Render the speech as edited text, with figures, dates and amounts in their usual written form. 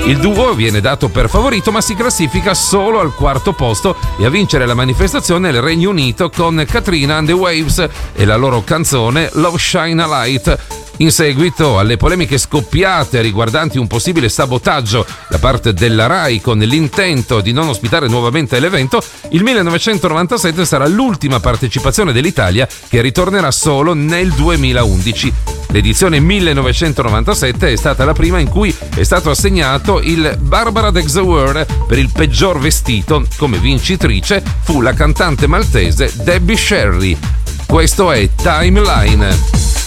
Il duo viene dato per favorito, ma si classifica solo al quarto posto, e a vincere la manifestazione è il Regno Unito con Katrina and the Waves e la loro canzone Love Shine a Light. In seguito alle polemiche scoppiate riguardanti un possibile sabotaggio da parte della RAI con l'intento di non ospitare nuovamente l'evento, il 1997 sarà l'ultima partecipazione dell'Italia, che ritornerà solo nel 2011. L'edizione 1997 è stata la prima in cui è stato assegnato il Barbara Dex Award per il peggior vestito. Come vincitrice fu la cantante maltese Debbie Sherry. Questo è Timeline.